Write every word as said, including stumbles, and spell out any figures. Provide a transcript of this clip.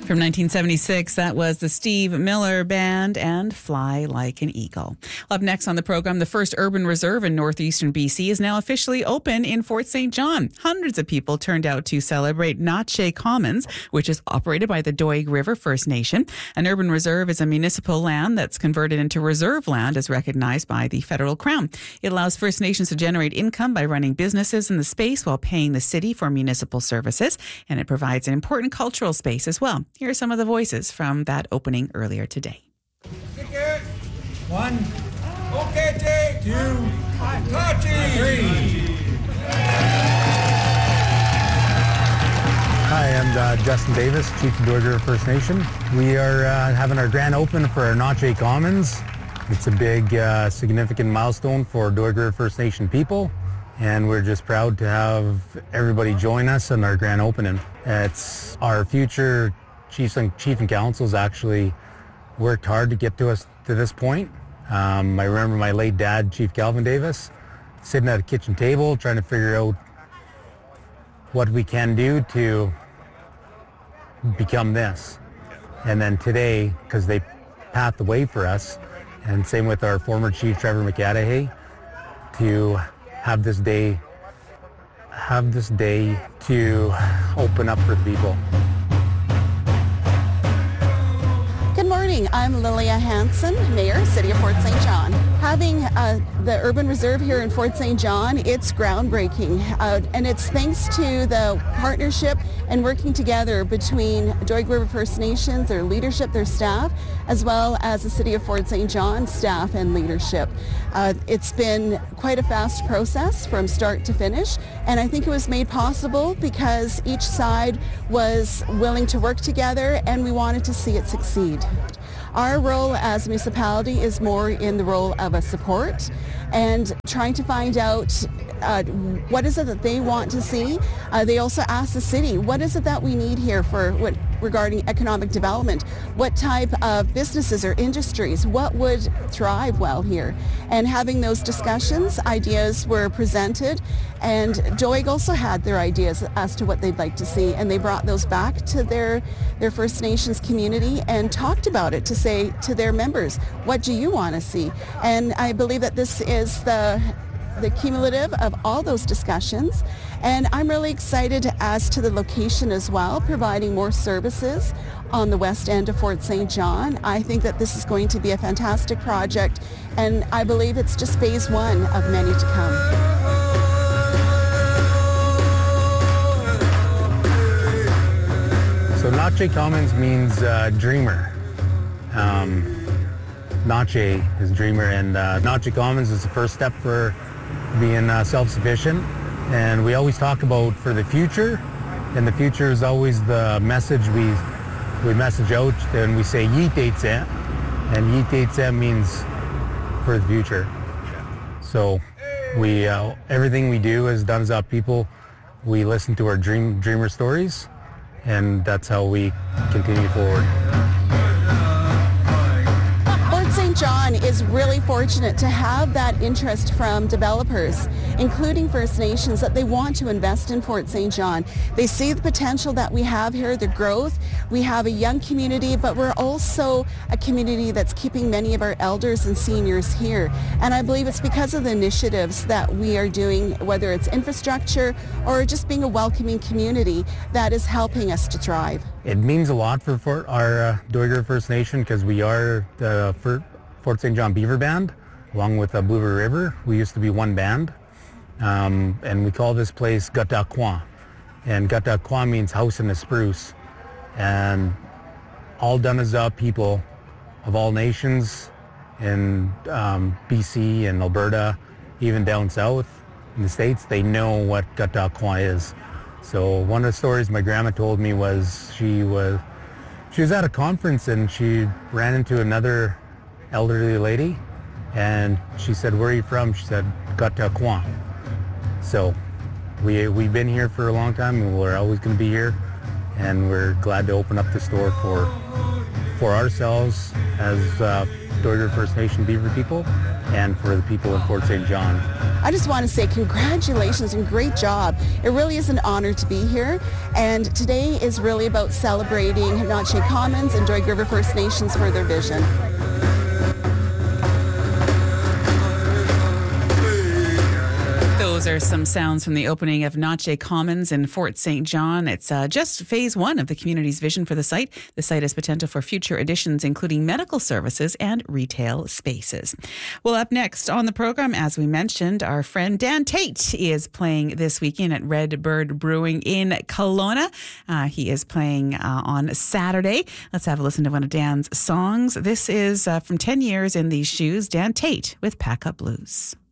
From nineteen seventy-six, that was the Steve Miller Band and Fly Like an Eagle. Up next on the program, the first urban reserve in northeastern B C is now officially open in Fort Saint John. Hundreds of people turned out to celebrate Notche Commons, which is operated by the Doig River First Nation. An urban reserve is a municipal land that's converted into reserve land as recognized by the federal crown. It allows First Nations to generate income by running businesses in the space while paying the city for municipal services, and it provides an important cultural space as well. Here are some of the voices from that opening earlier today. Ticket. One. Okay, Jay. Two. Three. Hi, I'm uh, Justin Davis, Chief of Doig River First Nation. We are uh, having our grand open for our Notche Commons. It's a big, uh, significant milestone for Doig River First Nation people, and we're just proud to have everybody join us in our grand opening. It's our future chiefs and chief and councils actually worked hard to get to us to this point. Um, I remember my late dad, Chief Calvin Davis, sitting at a kitchen table trying to figure out what we can do to become this. And then today, because they paved the way for us, and same with our former chief, Trevor McAdahay, to have this day, have this day to open up for the people. Good morning. I'm Lilia Hansen, Mayor, City of Fort Saint John. Having uh, the urban reserve here in Fort Saint John, it's groundbreaking, uh, and it's thanks to the partnership and working together between Doig River First Nations, their leadership, their staff, as well as the City of Fort Saint John staff and leadership. Uh, it's been quite a fast process from start to finish, and I think it was made possible because each side was willing to work together, and we wanted to see it succeed. Our role as a municipality is more in the role of a support and trying to find out uh, what is it that they want to see. Uh, they also ask the city, what is it that we need here for what regarding economic development? What type of businesses or industries? What would thrive well here? And having those discussions, ideas were presented, and Doig also had their ideas as to what they'd like to see, and they brought those back to their, their First Nations community and talked about it to say to their members, what do you want to see? And I believe that this is the the cumulative of all those discussions, and I'm really excited as to the location as well, providing more services on the west end of Fort Saint John. I think that this is going to be a fantastic project, and I believe it's just phase one of many to come. So Notche Commons means uh, dreamer. Um, Notche is dreamer, and uh, Notche Commons is the first step for being uh, self-sufficient. And we always talk about for the future, and the future is always the message we we message out, and we say Yeet Eitze, and Yeet Eitze means for the future. So we uh, everything we do is done as our people. We listen to our dream dreamer stories, and that's how we continue forward. Saint John is really fortunate to have that interest from developers, including First Nations, that they want to invest in Fort Saint John. They see the potential that we have here, the growth. We have a young community, but we're also a community that's keeping many of our elders and seniors here. And I believe it's because of the initiatives that we are doing, whether it's infrastructure or just being a welcoming community, that is helping us to thrive. It means a lot for, for our uh, Doig River First Nation because we are the Fort Saint John Beaver Band, along with uh, Blue River. We used to be one band, um, and we call this place Gataquan. And Gataquan means house in the spruce. And all Dunaza people of all nations in um, B C and Alberta, even down south in the States, they know what Gataquan is. So one of the stories my grandma told me was she was she was at a conference and she ran into another elderly lady, and she said, "Where are you from?" She said, "Gataquan." So we we've been here for a long time, and we're always going to be here, and we're glad to open up the store for for ourselves as uh, Doig River First Nation Beaver people, and for the people in Fort Saint John. I just want to say congratulations and great job. It really is an honor to be here. And today is really about celebrating Noche Commons and Doig River First Nations for their vision. Those are some sounds from the opening of Noche Commons in Fort Saint John. It's uh, just phase one of the community's vision for the site. The site has potential for future additions, including medical services and retail spaces. Well, up next on the program, as we mentioned, our friend Dan Tate is playing this weekend at Red Bird Brewing in Kelowna. Uh, he is playing uh, on Saturday. Let's have a listen to one of Dan's songs. This is uh, from ten years in These Shoes, Dan Tate with Pack Up Blues.